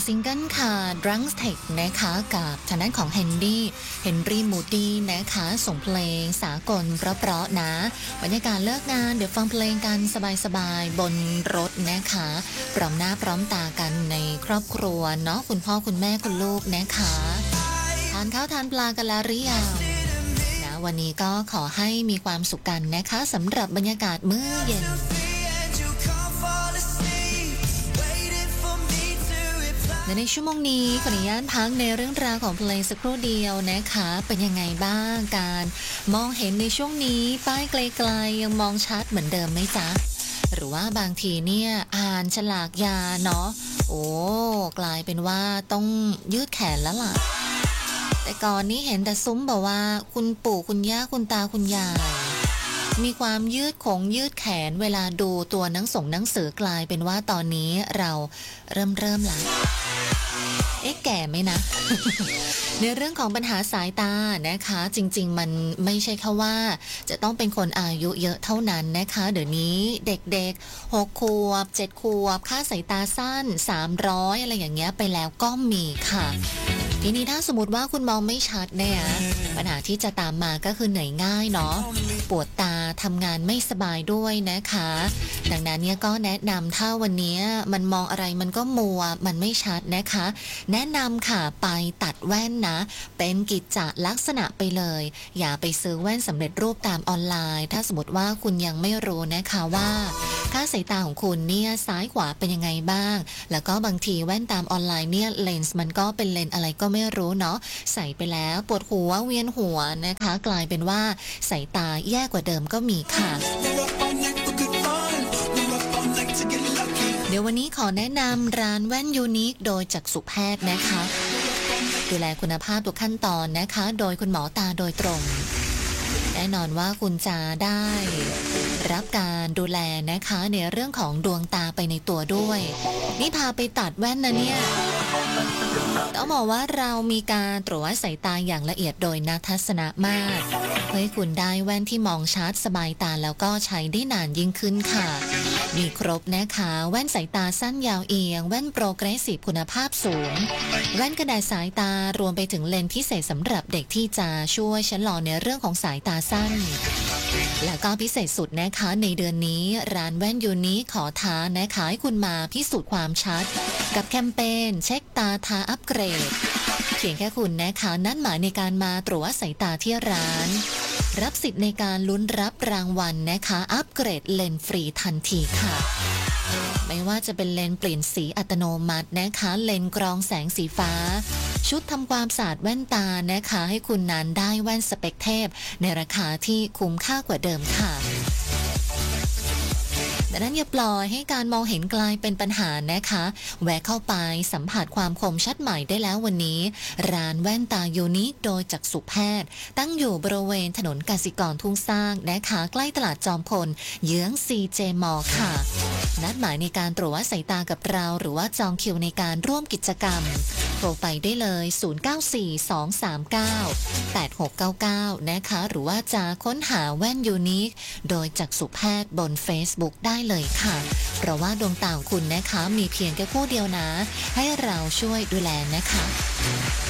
ซิงเกิลค่ะ Drunk Tech นะคะกับทางด้านของเฮนรี่มูดี้นะคะส่งเพลงสากลเพราะๆนะบรรยากาศเลิกงานเดี๋ยวฟังเพลงกันสบายๆบนรถนะคะพร้อมหน้าพร้อมตากันในครอบครัวเนาะคุณพ่อคุณแม่คุณลูกนะคะทานข้าวทานปลากันแล้วหรือยังนะวันนี้ก็ขอให้มีความสุขกันนะคะสำหรับบรรยากาศมื้อเย็นในชั่วโมงนี้ขออนุญาตพักในเรื่องราวของเพลงสักครู่เดียวนะคะเป็นยังไงบ้างการมองเห็นในช่วงนี้ป้ายไกลๆยังมองชัดเหมือนเดิมไหมจ๊ะหรือว่าบางทีเนี่ยอ่านฉลากยาเนาะโอ้กลายเป็นว่าต้องยืดแขนแล้วล่ะแต่ก่อนนี้เห็นแต่ซุ้มบอกว่าคุณปู่คุณย่าคุณตาคุณยายมีความยืดแขนเวลาดูตัวหนังสือกลายเป็นว่าตอนนี้เราเริ่มแล้วแก่ไหมนะ ในเรื่องของปัญหาสายตานะคะจริงๆมันไม่ใช่แค่ว่าจะต้องเป็นคนอายุเยอะเท่านั้นนะคะเดี๋ยวนี้เด็กๆ6 ขวบ7 ขวบค่าสายตาสั้น300อะไรอย่างเงี้ยไปแล้วก็มีค่ะทีนี้ถ้าสมมติว่าคุณมองไม่ชัดเนี่ยปัญหาที่จะตามมาก็คือเหนื่อยง่ายเนาะปวดตาทำงานไม่สบายด้วยนะคะดังนั้นเนี่ยก็แนะนำถ้าวันนี้มันมองอะไรมันก็มัวมันไม่ชัดนะคะแนะนำค่ะไปตัดแว่นนะเป็นกิจจลักษณะไปเลยอย่าไปซื้อแว่นสำเร็จรูปตามออนไลน์ถ้าสมมติว่าคุณยังไม่รู้นะคะว่าค่าสายตาของคุณเนี่ยซ้ายขวาเป็นยังไงบ้างแล้วก็บางทีแว่นตามออนไลน์เนี่ยเลนส์มันก็เป็นเลนส์อะไรก็ไม่รู้เนาะใส่ไปแล้วปวดหัวเวียนหัวนะคะกลายเป็นว่าสายตาแย่กว่าเดิมก็มีค่ะเดี๋ยววันนี้ขอแนะนำร้านแว่นยูนิคโดยจักษุแพทย์นะคะดูแลคุณภาพทุกขั้นตอนนะคะโดยคุณหมอตาโดยตรงแน่นอนว่าคุณจะได้รับการดูแลนะคะในเรื่องของดวงตาไปในตัวด้วยนี่พาไปตัดแว่นนะเนี่ยต้องบอกว่าเรามีการตรวจวัดสายตาอย่างละเอียดโดยนักทัศนมาตรเพื่อให้คุณได้แว่นที่มองชัดสบายตาแล้วก็ใช้ได้นานยิ่งขึ้นค่ะมีครบนะคะแว่นสายตาสั้นยาวเอียงแว่นโปรเกรสซีฟคุณภาพสูงแว่นกระดาษสายตารวมไปถึงเลนส์พิเศษสำหรับเด็กที่จะช่วยชะลอในเรื่องของสายตาสั้นแล้วก็พิเศษสุดนะคะในเดือนนี้ร้านแว่นยูนิคขอท้านะคะให้คุณมาพิสูจน์ความชัดกับแคมเปญเช็คตาทาอัปเกรดเพียงแค่คุณนะคะนัดหมายในการมาตรวจวัดสายตาที่ร้านรับสิทธิ์ในการลุ้นรับรางวัลนะคะอัปเกรดเลนส์ฟรีทันทีค่ะไม่ว่าจะเป็นเลนส์เปลี่ยนสีอัตโนมัตินะคะเลนส์กรองแสงสีฟ้าชุดทำความสะอาดแว่นตานะคะให้คุณนั้นได้แว่นสเปคเทพในราคาที่คุ้มค่ากว่าเดิมค่ะดังนั้นอย่าปล่อยให้การมองเห็นกลายเป็นปัญหานะคะแวะเข้าไปสัมผัสความคมชัดใหม่ได้แล้ววันนี้ร้านแว่นตายูนิคโดยจักษุแพทย์ตั้งอยู่บริเวณถนนกสิกรทุ่งสร้างนะคะใกล้ตลาดจอมพลเยื้อง CJ มอค่ะนัดหมายในการตรวจวัดสายตากับเราหรือว่าจองคิวในการร่วมกิจกรรมโทรไปได้เลย0942398699นะคะหรือว่าจะค้นหาแว่นยูนิคโดยจักษุแพทย์บน Facebook ได้เลยค่ะเพราะว่าดวงตาของคุณนะคะมีเพียงแค่คู่เดียวนะให้เราช่วยดูแลนะคะ